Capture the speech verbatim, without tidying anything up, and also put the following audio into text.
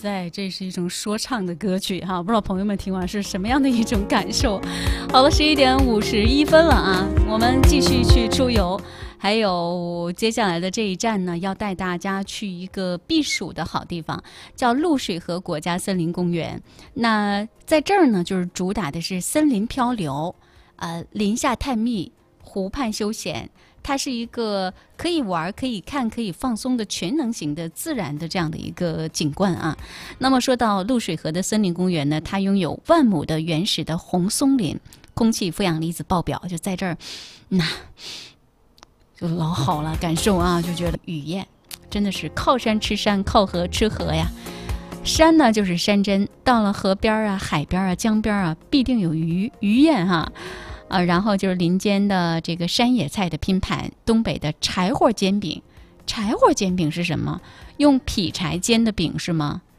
塞，这是一种说唱的歌曲哈，不知道朋友们听完是什么样的一种感受。好了，十一点五十一分了啊，我们继续去出游。还有接下来的这一站呢，要带大家去一个避暑的好地方，叫露水河国家森林公园。那在这儿呢，就是主打的是森林漂流，呃，林下探秘，湖畔休闲。它是一个可以玩、可以看、可以放松的全能型的自然的这样的一个景观啊。那么说到露水河的森林公园呢，它拥有万亩的原始的红松林，空气负氧离子爆表，就在这儿，那就老好了，感受啊，就觉得雨燕真的是靠山吃山，靠河吃河呀。山呢就是山珍，到了河边啊、海边啊、江边啊，必定有鱼鱼燕哈。啊，然后就是林间的这个山野菜的拼盘，东北的柴火煎饼。柴火煎饼是什么？用劈柴煎的饼是吗？